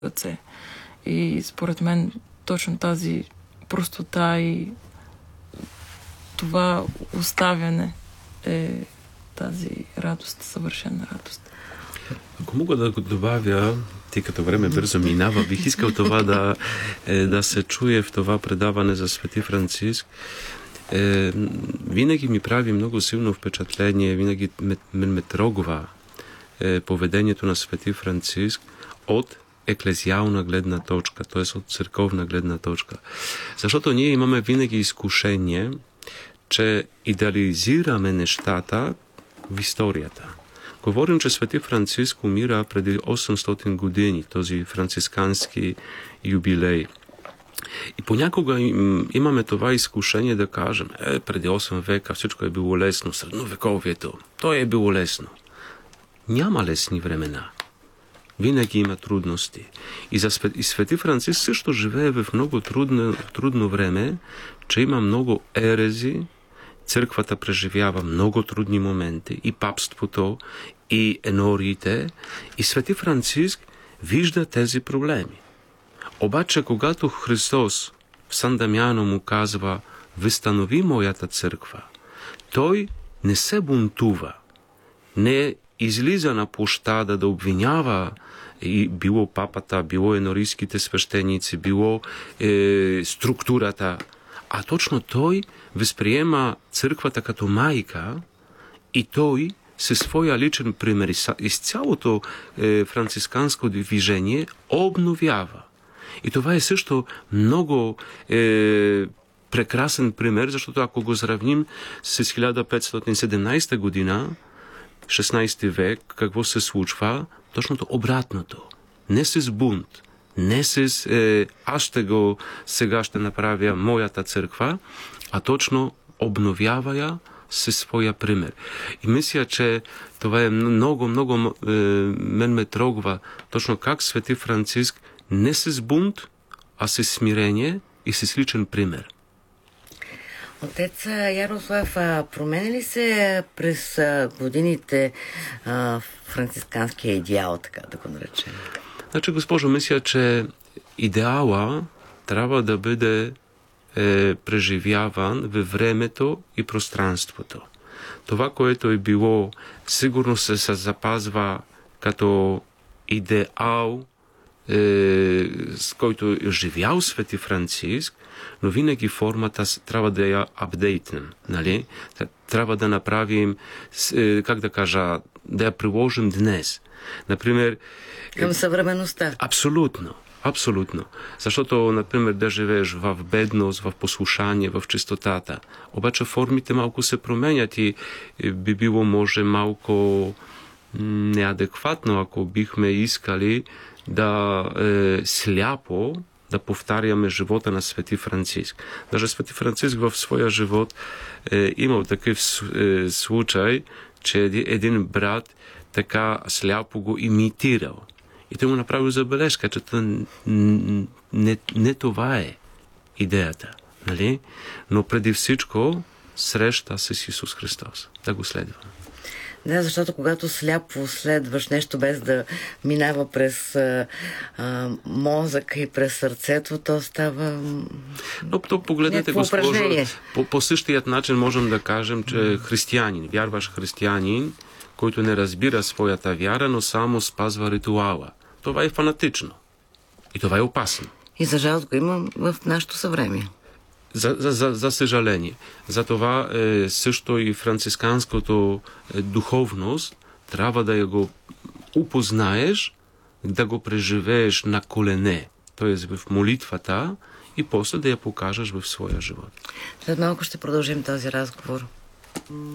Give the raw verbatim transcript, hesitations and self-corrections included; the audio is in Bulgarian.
ръце. И според мен точно тази простота и това оставяне е тази радост, съвършена радост. Ако мога да го добавя, тъй като време бързо минава, бих искал това да, е, да се чуе в това предаване за Свети Франциск. Е, винаги ми прави много силно впечатление, винаги ме, ме трогва е, поведението на Свети Франциск от еклезиална гледна точка, т.е. от църковна гледна точка. Защото ние имаме винаги изкушение, че идеализираме нещата в историята. Говорим, че Свети Франциск умира преди осемстотин години, този францискански юбилей. И понякога имаме това изкушение да кажем, е, преди осем века всичко е било лесно, средновековието, то е било лесно. Няма лесни времена. Винаги има трудности. И, за Свет... и Свети Франциск също живее в много трудно, трудно време, че има много ерези, църквата преживява много трудни моменти, и папството, и енориите, и Свети Франциск вижда тези проблеми. Обаче, когато Христос в Сан Дамяно му казва възстанови моята църква, той не се бунтува, не излиза на площада да обвинява и било папата, било енорийските свещеници, било е, структурата, а точно той възприема църквата като майка и той със своя личен пример и с цялото е, францисканско движение обновява. И това е също много е, прекрасен пример, защото ако го сравним с хиляда петстотин и седемнадесета година, шестнадесети век, какво се случва? Точното обратното. Не с бунт, не с е, аз ще го сега ще направя моята църква, а точно обновява я със своя пример. И мисля, че това е много, много е, мен ме трогва точно как Свети Франциск не с бунт, а с смирение и с личен пример. Отец Ярослав, променя ли се през годините а, францисканския идеал, така да го наречем? Значи, госпожо, мисля, че идеала трябва да бъде е, преживяван във времето и пространството. Това, което е било, сигурно се, се запазва като идеал, е, с който е живял Свети Франциск, но винаги формата трябва да я апдейтнем. Нали? Трябва да направим, е, как да кажа, да я приложим днес. Например, към съвременността. Абсолютно. Абсолютно. Защото, например, да живееш в бедност, в послушание, в чистотата. Обаче формите малко се променят и би било, може, малко неадекватно, ако бихме искали да е, сляпо да повтаряме живота на Свети Франциск. Даже Свети Франциск в своя живот е имал такъв е, случай, че един брат така сляпо го имитирал. И той му направил забележка, че не, не, не това е идеята. Нали? Но преди всичко среща с Исус Христос. Да го следваме. Да, защото когато сляпо следваш нещо без да минава през а, а, мозъка и през сърцето, то става Но то погледнете, госпожо, по, по същият начин можем да кажем, че християнин, вярваш християнин, който не разбира своята вяра, но само спазва ритуала. Това е фанатично. И това е опасно. И за жалост го има в нашето съвремие. За, за, за, за съжаление. Затова е, също и францисканското е, духовност трябва да я го упознаеш, да го преживееш на колене, т.е. в молитвата и после да я покажеш в своя живот. След малко ще продължим този разговор.